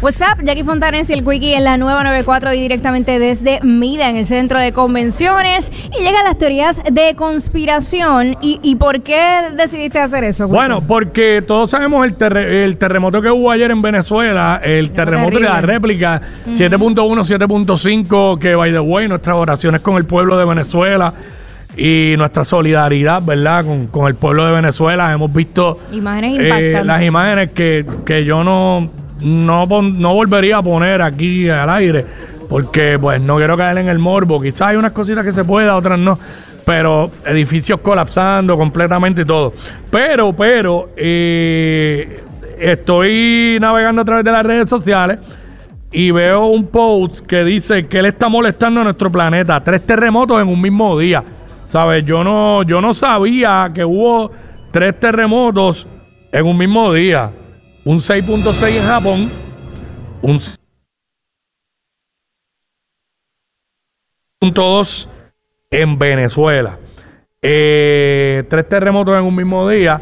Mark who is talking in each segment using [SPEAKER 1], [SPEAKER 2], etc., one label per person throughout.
[SPEAKER 1] What's up, Jackie Fontanes y el Quickie en la nueva 94 y directamente desde Mida, en el centro de convenciones. Y llegan las teorías de conspiración. ¿Y por qué decidiste hacer eso, Quickie?
[SPEAKER 2] Bueno, porque todos sabemos el terremoto que hubo ayer en Venezuela, el terremoto de la réplica 7.1, 7.5, que by the way, nuestras oraciones con el pueblo de Venezuela y nuestra solidaridad, ¿verdad? Con el pueblo de Venezuela. Hemos visto
[SPEAKER 1] imágenes impactantes.
[SPEAKER 2] Las imágenes que yo no volvería a poner aquí al aire, porque pues no quiero caer en el morbo. Quizás hay unas cositas que se pueda, otras no, pero edificios colapsando completamente y todo. Pero estoy navegando a través de las redes sociales y veo un post que dice que él está molestando a nuestro planeta. 3 terremotos en un mismo día, ¿sabes? Yo no sabía que hubo 3 terremotos en un mismo día. Un 6.6 en Japón, un 6.2 en Venezuela. 3 terremotos en un mismo día.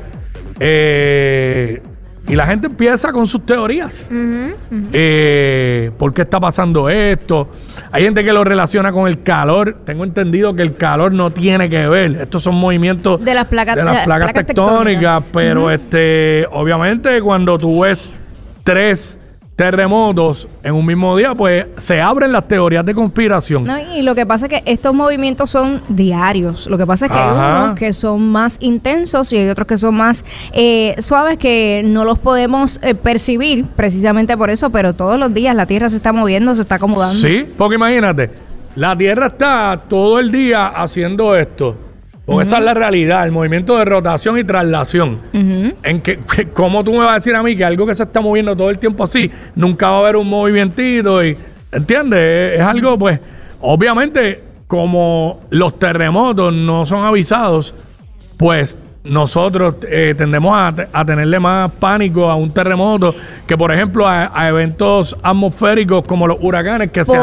[SPEAKER 2] Y la gente empieza con sus teorías. ¿Por qué está pasando esto? Hay gente que lo relaciona con el calor. Tengo entendido que el calor no tiene que ver. Estos son movimientos
[SPEAKER 1] de las placas
[SPEAKER 2] tectónicas. Pero obviamente cuando tú ves 3 terremotos en un mismo día, pues se abren las teorías de conspiración.
[SPEAKER 1] No, y lo que pasa es que estos movimientos son diarios. Lo que pasa es que hay unos que son más intensos y hay otros que son más suaves, que no los podemos percibir precisamente por eso, pero todos los días la Tierra se está moviendo, se está acomodando.
[SPEAKER 2] Sí, porque imagínate, la Tierra está todo el día haciendo esto. Porque esa es la realidad, el movimiento de rotación y traslación. En que, ¿cómo tú me vas a decir a mí que algo que se está moviendo todo el tiempo así, nunca va a haber un movimentito? ¿Entiendes? Es algo, pues, obviamente, como los terremotos no son avisados, pues nosotros tendemos a tenerle más pánico a un terremoto que, por ejemplo, a eventos atmosféricos como los huracanes que se